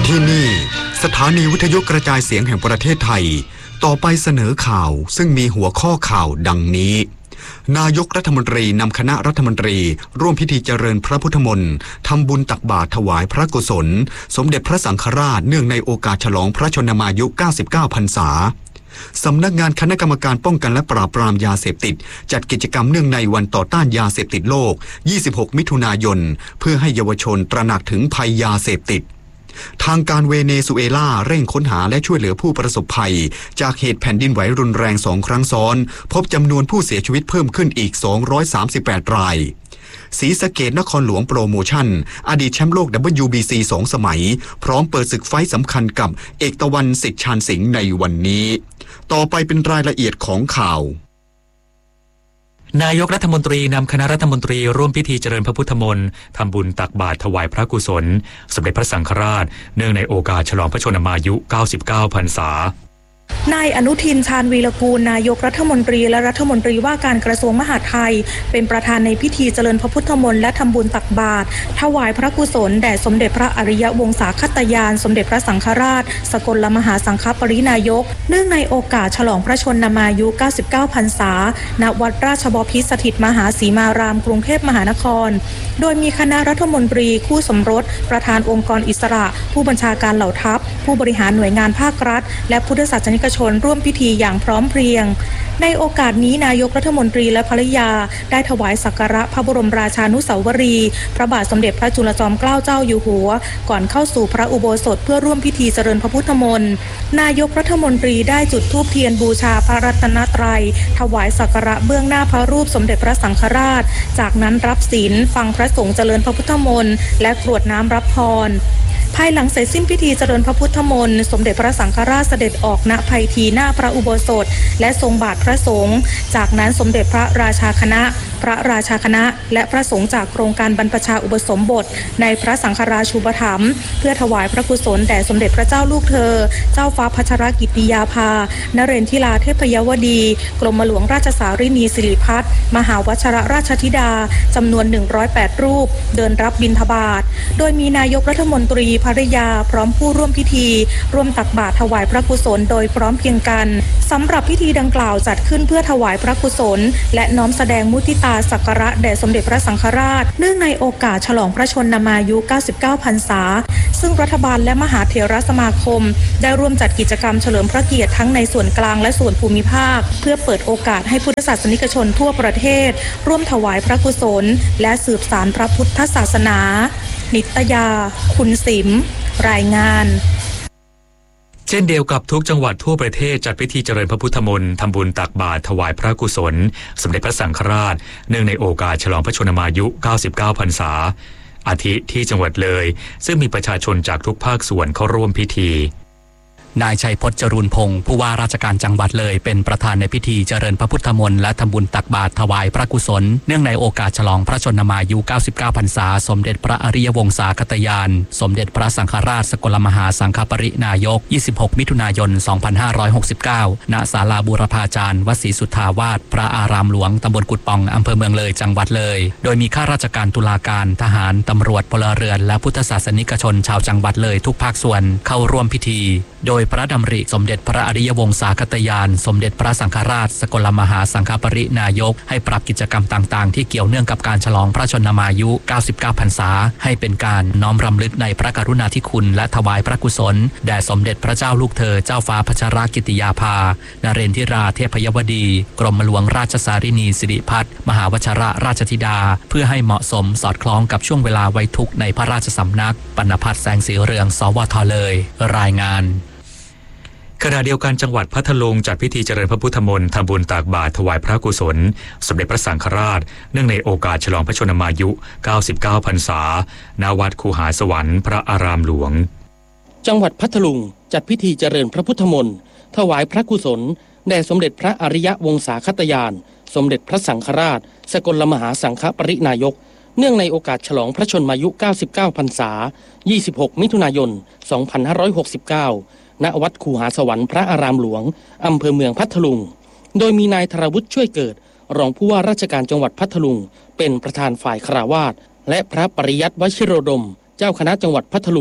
ที่นี่สถานีวิทยุกระจายเสียงแห่งประเทศไทยต่อไปเสนอข่าวซึ่งมีหัวข้อข่าวดังนี้นายกรัฐมนตรีนำคณะรัฐมนตรีร่วมพิธีเจริญพระพุทธมนต์ทำบุญตักบาตรถวายพระกุศลสมเด็จพระสังฆราชเนื่องในโอกาสฉลองพระชนมายุ 99 พรรษาสำนักงานคณะกรรมการป้องกันและปราบปรามยาเสพติดจัดกิจกรรมเนื่องในวันต่อต้านยาเสพติดโลก 26 มิถุนายนเพื่อให้เยาวชนตระหนักถึงภัยยาเสพติดทางการเวเนซุเอลาเร่งค้นหาและช่วยเหลือผู้ประสบภัยจากเหตุแผ่นดินไหวรุนแรง2 ครั้งซ้อนพบจำนวนผู้เสียชีวิตเพิ่มขึ้นอีก238รายศรีสะเกษนครหลวงโปรโมชั่นอดีตแชมป์โลก WBC 2 สมัยพร้อมเปิดศึกไฟต์สำคัญกับเอกตะวันสิทธิ์ชาญสิงห์ในวันนี้ต่อไปเป็นรายละเอียดของข่าวนายกรัฐมนตรีนำคณะรัฐมนตรีร่วมพิธีเจริญพระพุทธมนต์ทำบุญตักบาตรถวายพระกุศลสมเด็จพระสังฆราชเนื่องในโอกาสฉลองพระชนมายุ 99 พรรษานายอนุทินชาญวีรกูลนายกรัฐมนตรีและรัฐมนตรีว่าการกระทรวงมหาดไทยเป็นประธานในพิธีเจริญพระพุทธมนต์และทำบุญตักบาตรถวายพระกุศลแด่สมเด็จพระอริยวงศาคตยานสมเด็จพระสังฆราชสกลมหาสังฆปรินายกเนื่องในโอกาสฉลองพระชนมายุ 99 พรรษาณวัดราชบพิตรสถิตมหาสีมารามกรุงเทพมหานครโดยมีคณะรัฐมนตรีคู่สมรสประธานองค์กรอิสระผู้บัญชาการเหล่าทัพผู้บริหารหน่วยงานภาครัฐและพุทธศาสนิกชนร่วมพิธีอย่างพร้อมเพรียงในโอกาสนี้นายกรัฐมนตรีและภริยาได้ถวายสักการะพระบรมราชานุสาวรีย์พระบาทสมเด็จพระจุลจอมเกล้าเจ้าอยู่หัวก่อนเข้าสู่พระอุโบสถเพื่อร่วมพิธีเจริญพระพุทธมนต์นายกรัฐมนตรีได้จุดธูปเทียนบูชาพระรัตนตรัยถวายสักการะเบื้องหน้าพระรูปสมเด็จพระสังฆราชจากนั้นรับศีลฟังพระสงฆ์เจริญพระพุทธมนต์และกรวดน้ำรับพรภายหลังเสร็จสิ้นพิธีเจริญพระพุทธมนต์สมเด็จพระสังฆราชเสด็จออกณไพทีหน้าพระอุโบสถและทรงบาทพระสงฆ์จากนั้นสมเด็จพระราชาคณะพระราชาคณะและพระสงฆ์จากโครงการบรรพชาอุปสมบทในพระสังฆราชูปถัมภ์เพื่อถวายพระกุศลแด่สมเด็จพระเจ้าลูกเธอเจ้าฟ้าพัชรกิติยาภานเรนทิราเทพยวดีกรมหลวงราชสารินีสิริพัฒน์มหาวชรราชธิดาจำนวน108รูปเดินรับบิณฑบาตโดยมีนายกรัฐมนตรีภริยาพร้อมผู้ร่วมพิธีร่วมตักบาตรถวายพระกุศลโดยพร้อมเพรียงกันสำหรับพิธีดังกล่าวจัดขึ้นเพื่อถวายพระกุศลและน้อมแสดงมุทิตาสักการะแด่สมเด็จพระสังฆราชเนื่องในโอกาสฉลองพระชนมายุ 99 พรรษาซึ่งรัฐบาลและมหาเถรสมาคมได้ร่วมจัดกิจกรรมเฉลิมพระเกียรติทั้งในส่วนกลางและส่วนภูมิภาคเพื่อเปิดโอกาสให้พุทธศาสนิกชนทั่วประเทศร่วมถวายพระกุศลและสืบสานพระพุทธศาสนานิตยาคุณสิมรายงานเช่นเดียวกับทุกจังหวัดทั่วประเทศจัดพิธีเจริญพระพุทธมนต์ทำบุญตักบาตรถวายพระกุศลสมเด็จพระสังฆราชเนื่องในโอกาสฉลองพระชนมายุ 99 พรรษาอาทิที่จังหวัดเลยซึ่งมีประชาชนจากทุกภาคส่วนเข้าร่วมพิธีนายชัยพจน์ จรูนพงศ์ผู้ว่าราชการจังหวัดเลยเป็นประธานในพิธีเจริญพระพุทธมนต์และทำบุญตักบาตรถวายพระกุศลเนื่องในโอกาสฉลองพระชนมายุ 99 พรรษาสมเด็จพระอริยวงศาคตยานสมเด็จพระสังฆราชสกลมหาสังฆปรินายก 26 มิถุนายน 2569 ณ ศาลาบูรพาจารย์วัดศรีสุทธาวาสพระอารามหลวงตำบลกุดป่องอำเภอเมืองเลยจังหวัดเลยโดยมีข้าราชการตุลาการทหารตำรวจพลเรือนและพุทธศาสนิกชนชาวจังหวัดเลยทุกภาคส่วนเข้าร่วมพิธีโดยพระดำริสมเด็จพระอริยวงศาคตยานสมเด็จพระสังฆราชสกลมหาสังฆปรินายกให้ปรับกิจกรรมต่างๆที่เกี่ยวเนื่องกับการฉลองพระชนมายุ 99 พรรษาให้เป็นการน้อมรำลึกในพระกรุณาธิคุณและถวายพระกุศลแด่สมเด็จพระเจ้าลูกเธอเจ้าฟ้าพัชรกิติยาภานเรนทิราเทพยวดีกรมหลวงราชสารินีสิริพัฒน์มหาวชรราชธิดาเพื่อให้เหมาะสมสอดคล้องกับช่วงเวลาไว้ทุกข์ในพระราชสำนักปณภัทรแสงสีเรืองสวทเลยรายงานขณะเดียวกันจังหวัดพัทลุงจัดพิธีเจริญพระพุทธมนต์ทำบุญตักบาตรถวายพระกุศลสมเด็จพระสังฆราชเนื่องในโอกาสฉลองพระชนมายุ 99 พรรษาณวัดคูหาสวรรค์พระอารามหลวงจังหวัดพัทลุงจัดพิธีเจริญพระพุทธมนต์ถวายพระกุศลแด่สมเด็จพระอริยวงศาคตยานสมเด็จพระสังฆราชสกลมหาสังฆปรินายกเนื่องในโอกาสฉลองพระชนมายุ 99 พรรษา 26 มิถุนายน 2569 ณ วัดคูหาสวรรค์พระอารามหลวงอำเภอเมืองพัทลุงโดยมีนายธรวุฒิช่วยเกิดรองผู้ว่าราชการจังหวัดพัทลุงเป็นประธานฝ่ายคฤหัสถ์และพระปริยัติวชิโรดมเจ้าคณะจังหวัดพัทลุง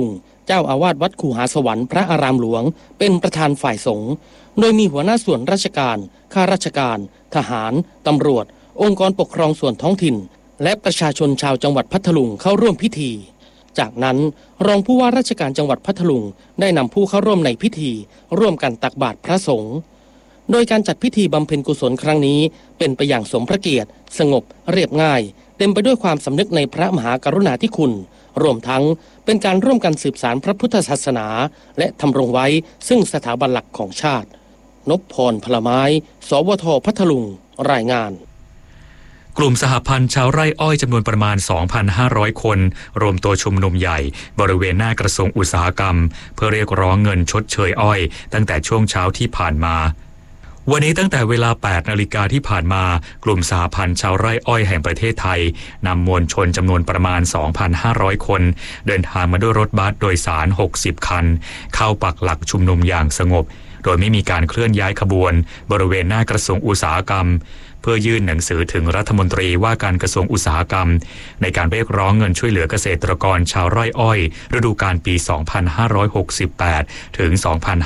เจ้าอาวาสวัดคูหาสวรรค์พระอารามหลวงเป็นประธานฝ่ายสงฆ์โดยมีหัวหน้าส่วนราชการข้าราชการทหารตำรวจองค์กรปกครองส่วนท้องถิ่นและประชาชนชาวจังหวัดพัทลุงเข้าร่วมพิธีจากนั้นรองผู้ว่าราชการจังหวัดพัทลุงได้นำผู้เข้าร่วมในพิธีร่วมกันตักบาตรพระสงฆ์โดยการจัดพิธีบำเพ็ญกุศลครั้งนี้เป็นไปอย่างสมพระเกียรติสงบเรียบง่ายเต็มไปด้วยความสำนึกในพระมหากรุณาธิคุณรวมทั้งเป็นการร่วมกันสืบสานพระพุทธศาสนาและทำรงไว้ซึ่งสถาบันหลักของชาตินพพรพลไม้สวท.พัทลุงรายงานกลุ่มสหพันธ์ชาวไร่อ้อยจำนวนประมาณ 2,500 คนรวมตัวชุมนุมใหญ่บริเวณหน้ากระทรวงอุตสาหกรรมเพื่อเรียกร้องเงินชดเชยอ้อยตั้งแต่ช่วงเช้าที่ผ่านมาวันนี้ตั้งแต่เวลา 8 นาฬิกาที่ผ่านมากลุ่มสหพันธ์ชาวไร่อ้อยแห่งประเทศไทยนำมวลชนจำนวนประมาณ 2,500 คนเดินทางมาด้วยรถบัสโดยสาร 60 คันเข้าปักหลักชุมนุมอย่างสงบโดยไม่มีการเคลื่อนย้ายขบวนบริเวณหน้ากระทรวงอุตสาหกรรมเพื่อยื่นหนังสือถึงรัฐมนตรีว่าการกระทรวงอุตสาหกรรมในการเรียกร้องเงินช่วยเหลือเกษตรกรชาวไร่อ้อยฤดูกาลปี 2568 ถึง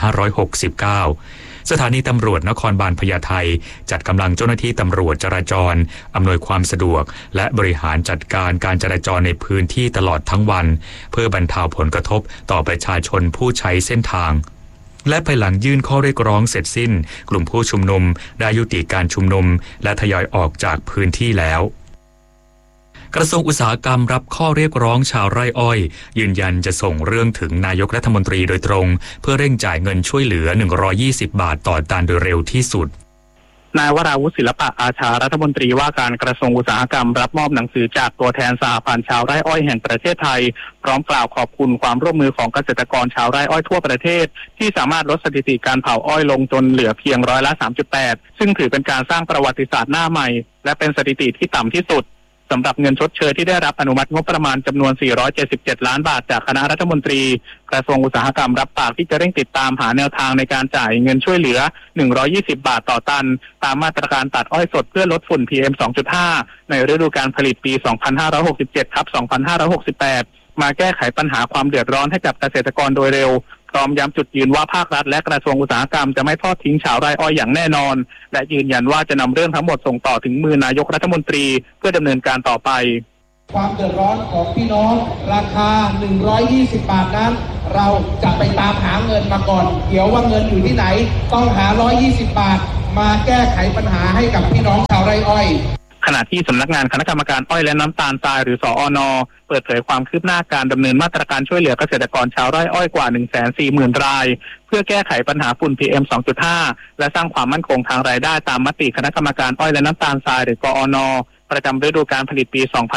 2569 สถานีตำรวจนครบาลพญาไทจัดกำลังเจ้าหน้าที่ตำรวจจราจรอำนวยความสะดวกและบริหารจัดการการจราจรในพื้นที่ตลอดทั้งวันเพื่อบรรเทาผลกระทบต่อประชาชนผู้ใช้เส้นทางและภายหลังยื่นข้อเรียกร้องเสร็จสิ้นกลุ่มผู้ชุมนุมได้ยุติการชุมนุมและทยอยออกจากพื้นที่แล้วกระทรวงอุตสาหกรรมรับข้อเรียกร้องชาวไร่อ้อยยืนยันจะส่งเรื่องถึงนายกรัฐมนตรีโดยตรงเพื่อเร่งจ่ายเงินช่วยเหลือ120 บาทต่อตันโดยเร็วที่สุดนายวราวุฒิศิลปะอาชารัฐมนตรีว่าการกระทรวงอุตสาหกรรมรับมอบหนังสือจากตัวแทนสหพันธ์ชาวไร่อ้อยแห่งประเทศไทยพร้อมกล่าวขอบคุณความร่วมมือของเกษตรกรชาวไร่อ้อยทั่วประเทศที่สามารถลดสถิติการเผาอ้อยลงจนเหลือเพียง3.8%ซึ่งถือเป็นการสร้างประวัติศาสตร์หน้าใหม่และเป็นสถิติที่ต่ำที่สุดสำหรับเงินชดเชยที่ได้รับอนุมัติงบประมาณจำนวน477ล้านบาทจากคณะรัฐมนตรีกระทรวงอุตสาหกรรมรับปากที่จะเร่งติดตามหาแนวทางในการจ่ายเงินช่วยเหลือ120 บาทต่อตันตามมาตรการตัดอ้อยสดเพื่อลดฝุ่น PM 2.5 ในฤดูกาลผลิตปี 2567-2568 มาแก้ไขปัญหาความเดือดร้อนให้กับเกษตรกรโดยเร็วพร้อมย้ำจุดยืนว่าภาครัฐและกระทรวงอุตสาหกรรมจะไม่ทอดทิ้งชาวไร่อ้อยอย่างแน่นอนและยืนยันว่าจะนำเรื่องทั้งหมดส่งต่อถึงมือนายกรัฐมนตรีเพื่อดำเนินการต่อไปความเดือดร้อนของพี่น้องราคา120 บาทนั้นเราจะไปตามหาเงินมาก่อนเดี๋ยวว่าเงินอยู่ที่ไหนต้องหา120 บาทมาแก้ไขปัญหาให้กับพี่น้องชาวไร่อ้อยขณะที่สำนักงานคณะกรรมการอ้อยและน้ำตาลทรายหรือสอนเปิดเผยความคืบหน้าการดำเนินมาตรการช่วยเหลือเกษตรกรชาวไร่อ้อยกว่า 140,000 รายเพื่อแก้ไขปัญหาฝุ่น PM 2.5 และสร้างความมั่นคงทางรายได้ตามมติคณะกรรมการอ้อยและน้ำตาลทรายหรือกอนประจำฤดูกาลผลิตปี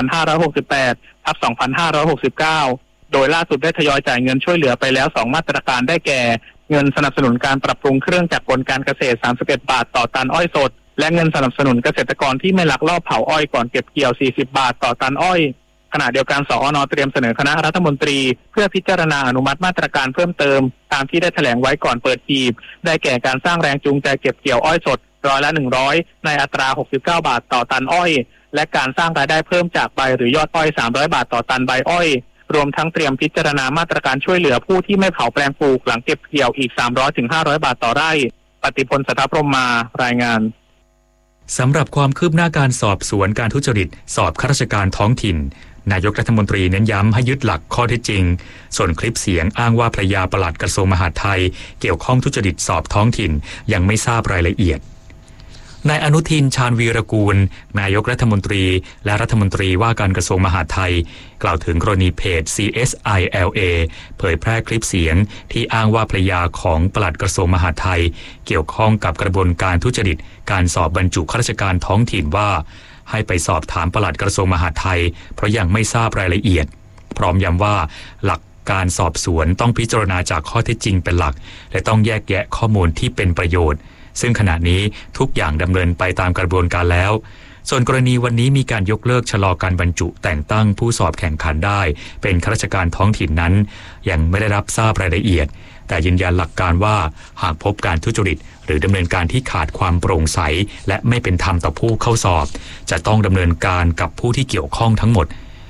2568-2569 โดยล่าสุดได้ทยอยจ่ายเงินช่วยเหลือไปแล้ว2มาตรการได้แก่เงินสนับสนุนการปรับปรุงเครื่องจักรกลการเกษตร31 บาทต่อตันอ้อยสดและเงินสนับสนุนเกษตรกรที่ไม่ลักลอบเผาอ้อยก่อนเก็บเกี่ยว40 บาทต่อตันอ้อยขณะเดียวกันสอนเตรียมเสนอคณะรัฐมนตรีเพื่อพิจารณาอนุมัติมาตรการเพิ่มเติมตามที่ได้แถลงไว้ก่อนเปิดหีบได้แก่การสร้างแรงจูงใจเก็บเกี่ยวอ้อยสด100%ในอัตรา69 บาทต่อตันอ้อยและการสร้างรายได้เพิ่มจากใบหรือยอดอ้อย300 บาทต่อตันใบอ้อยรวมทั้งเตรียมพิจารณามาตรการช่วยเหลือผู้ที่ไม่เผาแปลงปลูกหลังเก็บเกี่ยวอีก 300-500 บาทต่อไร่ปฏิพล สัทธพรหมารายงานสำหรับความคืบหน้าการสอบสวนการทุจริตสอบข้าราชการท้องถิ่นนายกรัฐมนตรีเน้นย้ำให้ยึดหลักข้อเท็จจริงส่วนคลิปเสียงอ้างว่าภรรยาปลัดกระทรวงมหาดไทยเกี่ยวข้องทุจริตสอบท้องถิ่นยังไม่ทราบรายละเอียดนายอนุทินชาญวีรกูลนายกรัฐมนตรีและรัฐมนตรีว่าการกระทรวงมหาดไทยกล่าวถึงกรณีเพจ CSILA เผยแพร่คลิปเสียงที่อ้างว่าภรรยาของปลัดกระทรวงมหาดไทยเกี่ยวข้องกับกระบวนการทุจริตการสอบบรรจุข้าราชการท้องถิ่นว่าให้ไปสอบถามปลัดกระทรวงมหาดไทยเพราะยังไม่ทราบรายละเอียดพร้อมย้ำว่าหลักการสอบสวนต้องพิจารณาจากข้อเท็จจริงเป็นหลักและต้องแยกแยะข้อมูลที่เป็นประโยชน์ซึ่งขณะนี้ทุกอย่างดำเนินไปตามกระบวนการแล้วส่วนกรณีวันนี้มีการยกเลิกชะลอการบรรจุแต่งตั้งผู้สอบแข่งขันได้เป็นข้าราชการท้องถิ่นนั้นยังไม่ได้รับทราบรายละเอียดแต่ยืนยันหลักการว่าหากพบการทุจริตหรือดำเนินการที่ขาดความโปร่งใสและไม่เป็นธรรมต่อผู้เข้าสอบจะต้องดำเนินการกับผู้ที่เกี่ยวข้องทั้งหมด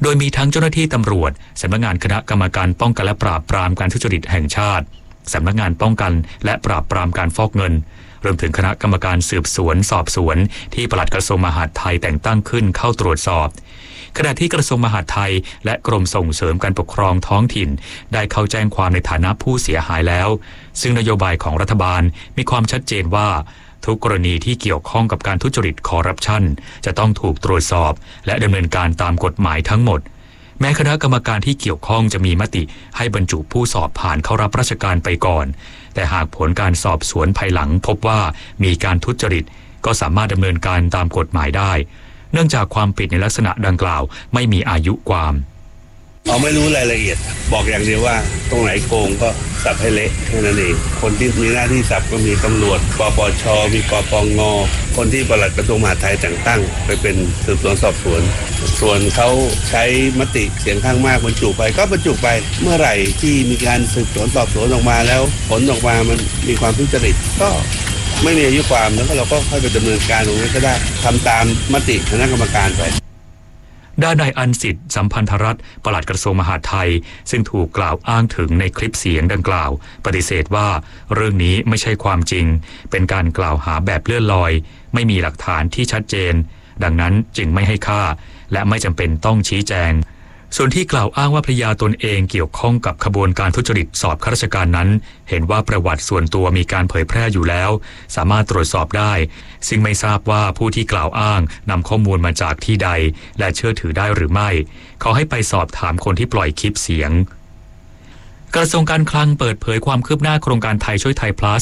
โดยมีทั้งเจ้าหน้าที่ตำรวจสำนักงานคณะกรรมการป้องกันและปราบปรามการทุจริตแห่งชาติสำนักงานป้องกันและปราบปรามการฟอกเงินรวมถึงคณะกรรมการสืบสวนสอบสวนที่ปลัดกระทรวงมหาดไทยแต่งตั้งขึ้นเข้าตรวจสอบขณะที่กระทรวงมหาดไทยและกรมส่งเสริมการปกครองท้องถิ่นได้เข้าแจ้งความในฐานะผู้เสียหายแล้วซึ่งนโยบายของรัฐบาลมีความชัดเจนว่าทุกกรณีที่เกี่ยวข้องกับการทุจริตคอร์รัปชันจะต้องถูกตรวจสอบและดำเนินการตามกฎหมายทั้งหมดแม้คณะกรรมการที่เกี่ยวข้องจะมีมติให้บรรจุผู้สอบผ่านเข้ารับราชการไปก่อนแต่หากผลการสอบสวนภายหลังพบว่ามีการทุจริตก็สามารถดำเนินการตามกฎหมายได้เนื่องจากความผิดในลักษณะดังกล่าวไม่มีอายุความไม่รู้รายละเอียดบอกอย่างเดียวว่าตรงไหนโกงก็สับให้เละแค่นั้นเองคนที่มีหน้าที่สับก็มีตำรวจปปชมีปปงคนที่ปลัดกระทรวงมหาดไทยแต่งตั้งไปเป็นสืบสวนสอบสวนส่วนเขาใช้มติเสียงข้างมากบรรจุไปก็บรรจุไปเมื่อไหร่ที่มีการสืบสวนสอบสวนออกมาแล้วผลออกมามันมีความทุจริตก็ไม่มีอายุความแล้วก็เราก็ค่อยไปดำเนินการตรงนี้ก็ได้ทำตามมติคณะกรรมการไปด้านนายอันสิทธิ์สัมพันธรัตน์ปลัดกระทรวงมหาดไทยซึ่งถูกกล่าวอ้างถึงในคลิปเสียงดังกล่าวปฏิเสธว่าเรื่องนี้ไม่ใช่ความจริงเป็นการกล่าวหาแบบเลื่อนลอยไม่มีหลักฐานที่ชัดเจนดังนั้นจึงไม่ให้ค่าและไม่จำเป็นต้องชี้แจงส่วนที่กล่าวอ้างว่าภรรยาตนเองเกี่ยวข้องกับขบวนการทุจริตสอบข้าราชการนั้นเห็นว่าประวัติส่วนตัวมีการเผยแพร่อยู่แล้วสามารถตรวจสอบได้ซึ่งไม่ทราบว่าผู้ที่กล่าวอ้างนำข้อมูลมาจากที่ใดและเชื่อถือได้หรือไม่ขอให้ไปสอบถามคนที่ปล่อยคลิปเสียงกระทรวงการคลังเปิดเผยความคืบหน้าโครงการไทยช่วยไทย plus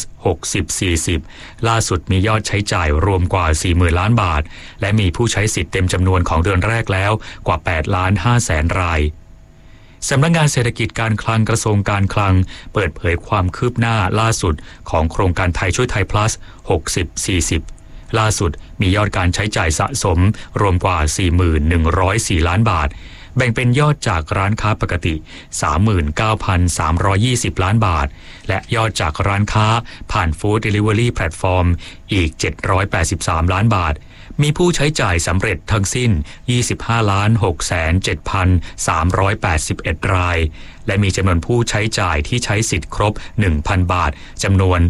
60-40 ล่าสุดมียอดใช้จ่ายรวมกว่า 40,000 ล้านบาทและมีผู้ใช้สิทธิ์เต็มจำนวนของเดือนแรกแล้วกว่า 8,500,000 รายสำนักงานเศรษฐกิจการคลังกระทรวงการคลังเปิดเผยความคืบหน้าล่าสุดของโครงการไทยช่วยไทย plus 60-40 ล่าสุดมียอดการใช้จ่ายสะสมรวมกว่า 41,104 ล้านบาทแบ่งเป็นยอดจากร้านค้าปกติ 39,320 ล้านบาทและยอดจากร้านค้าผ่าน Food Delivery Platform อีก 783 ล้านบาทมีผู้ใช้จ่ายสำเร็จทั้งสิ้น 25,607,381 รายและมีจำนวนผู้ใช้จ่ายที่ใช้สิทธิ์ครบ 1,000 บาทจำนวน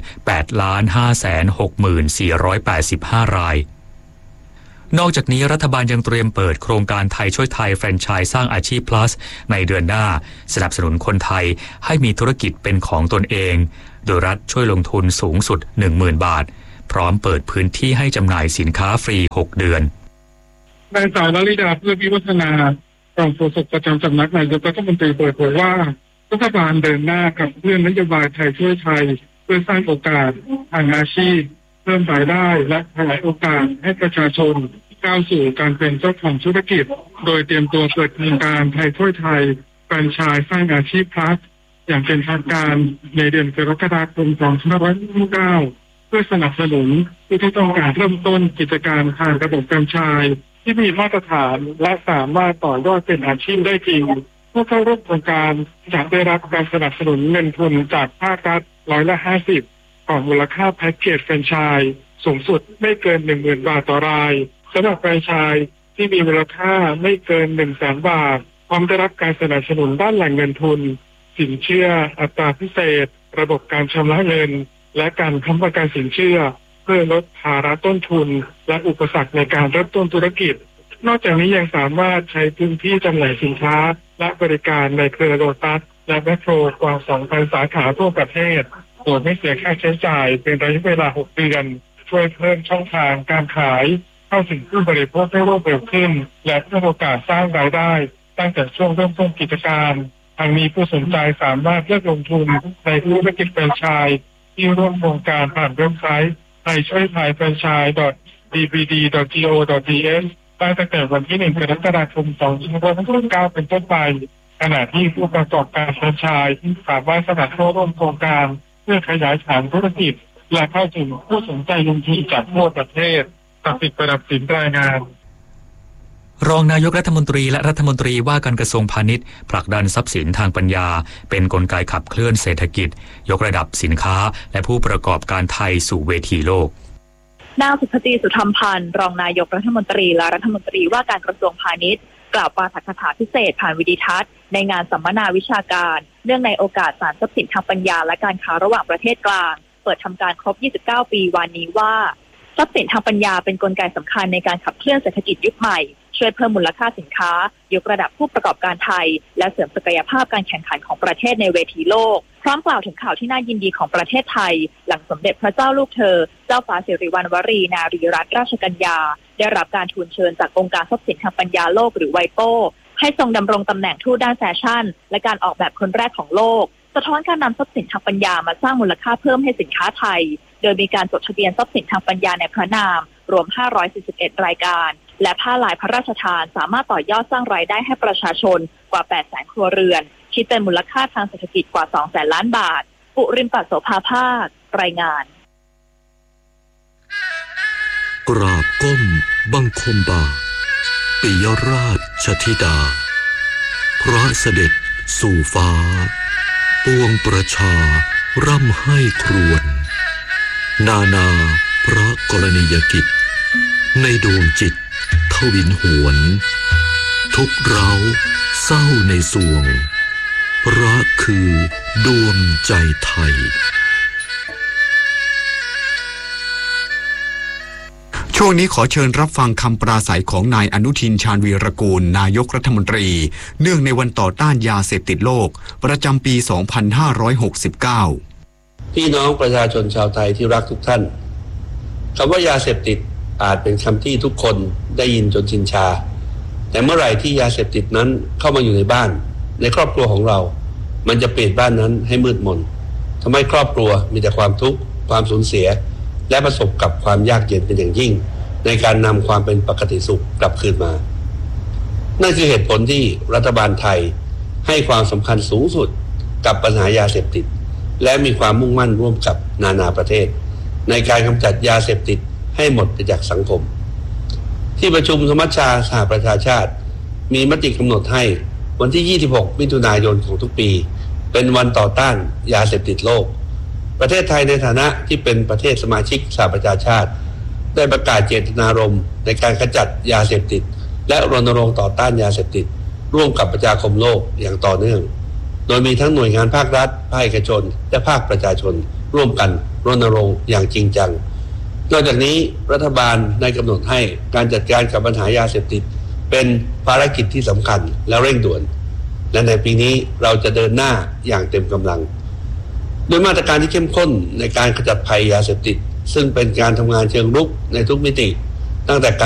8,560,485 รายนอกจากนี้รัฐบาลยังเตรียมเปิดโครงการไทยช่วยไทยแฟรนไชส์สร้างอาชีพ plus ในเดือนหน้าสนับสนุนคนไทยให้มีธุรกิจเป็นของตนเองโดยรัฐช่วยลงทุนสูงสุด 10,000 บาทพร้อมเปิดพื้นที่ให้จำหน่ายสินค้าฟรี6เดือนนางสาวลลิดาเพื่อวิวัฒนารองโฆษกประจำสำนักนายกรัฐมนตรีเปิดเผยว่ารัฐบาลเดินหน้ากับเรื่องนโยบายไทยช่วยไทยเพื่อสร้างโอกาสทางอาชีพเพิ่มรายได้และขยายโอกาสให้ประชาชนก้าวสู่การเป็นเจ้าของธุรกิจโดยเตรียมตัวเปิดโครงการไทยช่วยไทยแฟรนไชส์สร้างอาชีพ plus อย่างเป็นทางการในเดือนกรกฎาคม 2569 เพื่อสนับสนุนผู้ที่ต้องการเริ่มต้นกิจการทางระบบแฟรนไชส์ที่มีมาตรฐานและสามารถต่อยอดเป็นอาชีพได้จริงผู้เข้าร่วมโครงการจะได้รับการสนับสนุนเงินทุนจากภาครัฐ50%ของมูลค่าแพ็กเกจแฟรนไชส์สูงสุดไม่เกิน 10,000 บาทต่อรายสำหรับแฟรนไชส์ที่มีมูลค่าไม่เกิน 100,000 บาทพร้อมได้รับการสนับสนุนด้านแหล่งเงินทุนสินเชื่ออัตราพิเศษระบบการชำระเงินและการค้ำประกันสินเชื่อเพื่อลดภาระต้นทุนและอุปสรรคในการเริ่มต้นธุรกิจนอกจากนี้ยังสามารถใช้พื้นที่จำหน่ายสินค้าและบริการในเครือโลตัสและแมคโครกว่า 2,000 สาขาทั่วประเทศโดยไม่เสียค่าใช้จ่ายเป็นระยะเวลา6 เดือนช่วยเพิ่มช่องทางการขายเข้าถึงผู้บริโภคได้รวดเร็วขึ้นและเพิ่มโอกาสสร้างรายได้ตั้งแต่ช่วงเริ่มต้นกิจการทางนี้ผู้สนใจสามารถเลือกลงทุนในธุรกิจแฟรนไชส์ที่ร่วมโครงการผ่านเว็บไซต์ไทยช่วยไทยแฟรนไชส์ dbd.go.th ตั้งแต่วันที่ 1 กรกฎาคม 2569 เป็นต้นไปขณะที่ผู้ประกอบการแฟรนไชส์สามารถสมัครเข้าร่วมโครงการเพื่อขยายฐานธุรกิจและเข้าถึงผู้สนใจลงทุนจากทั่วประเทศตัดสิทธิ์ประดับสินรายงานรองนายกรัฐมนตรีและรัฐมนตรีว่าการกระทรวงพาณิชย์ผลักดันทรัพย์สินทางปัญญาเป็นกลไกขับเคลื่อนเศรษฐกิจยกระดับสินค้าและผู้ประกอบการไทยสู่เวทีโลกนางสุภจี สุธรรมพันธ์รองนายกรัฐมนตรีและรัฐมนตรีว่าการกระทรวงพาณิชย์กล่าวปาฐกถาพิเศษผ่านวิดีทัศน์ในงานสัมมนาวิชาการเนื่องในโอกาสศาลทรัพย์สินทางปัญญาและการค้าระหว่างประเทศกลางเปิดทำการครบ 29 ปีวันนี้ว่าทรัพย์สินทางปัญญาเป็นกลไกสำคัญในการขับเคลื่อนเศรษฐกิจยุคใหม่ช่วยเพิ่มมูลค่าสินค้ายกระดับผู้ประกอบการไทยและเสริมศักยภาพการแข่งขันของประเทศในเวทีโลกพร้อมกล่าวถึงข่าวที่น่ายินดีของประเทศไทยหลังสมเด็จพระเจ้าลูกเธอเจ้าฟ้าสิริวัณวรีนารีรัตนราชกัญญาได้รับการทูลเชิญจากองค์การทรัพย์สินทางปัญญาโลกหรือไวโก้ให้ทรงดำรงตำแหน่งทูตด้านแฟชั่นและการออกแบบคนแรกของโลกสะท้อนการนำทรัพย์สินทางปัญญามาสร้างมูลค่าเพิ่มให้สินค้าไทยโดยมีการจดทะเบียนทรัพย์สินทางปัญญาในพระนามรวม541รายการและผ้าลายพระราชทานสามารถต่อยอดสร้างรายได้ให้ประชาชนกว่า 800,000 ครัวเรือนคิดเป็นมูลค่าทางเศรษฐกิจกว่า 200,000 ล้านบาทปุริมปัสโสภาภาครายงานกราบก้มบังคมบาปิยราชธิดาพระเสด็จสู่ฟ้าปวงประชาร่ำให้ครวญนานาพระกรณียกิจในดวงจิตทวินหวนทุกเร้าเศร้าในสวงพระคือดวงใจไทยช่วงนี้ขอเชิญรับฟังคำปราศัยของนายอนุทินชาญวีรกูลนายกรัฐมนตรีเนื่องในวันต่อต้านยาเสพติดโลกประจำปี 2569 พี่น้องประชาชนชาวไทยที่รักทุกท่านคำว่ายาเสพติดอาจเป็นคำที่ทุกคนได้ยินจนชินชาแต่เมื่อไหร่ที่ยาเสพติดนั้นเข้ามาอยู่ในบ้านในครอบครัวของเรามันจะเปลี่ยนบ้านนั้นให้มืดมนทำให้ครอบครัวมีแต่ความทุกข์ความสูญเสียและประสบกับความยากเย็นเป็นอย่างยิ่งในการนำความเป็นปกติสุขกลับคืนมานั่นคือเหตุผลที่รัฐบาลไทยให้ความสำคัญสูงสุดกับปัญหายาเสพติดและมีความมุ่งมั่นร่วมกับนานาประเทศในการกำจัดยาเสพติดให้หมดไปจากสังคมที่ประชุมสมัชชาสหประชาชาติมีมติกำหนดให้วันที่ 26 มิถุนายนของทุกปีเป็นวันต่อต้านยาเสพติดโลกประเทศไทยในฐานะที่เป็นประเทศสมาชิกสหประชาชาติได้ประกาศเจตนารมณ์ในการขจัดยาเสพติดและรณรงค์ต่อต้านยาเสพติดร่วมกับประชาคมโลกอย่างต่อเนื่องโดยมีทั้งหน่วยงานภาครัฐภาคเอกชนและภาคประชาชนร่วมกันรณรงค์อย่างจริงจังนอกจากนี้รัฐบาลได้กำหนดให้การจัดการกับปัญหายาเสพติดเป็นภารกิจที่สำคัญและเร่งด่วนและในปีนี้เราจะเดินหน้าอย่างเต็มกำลังโดยมาตรการที่เข้มข้นในการขจัดภัยยาเสพติดซึ่งเป็นการทำงานเชิงรุกในทุกมิติตั้งแต่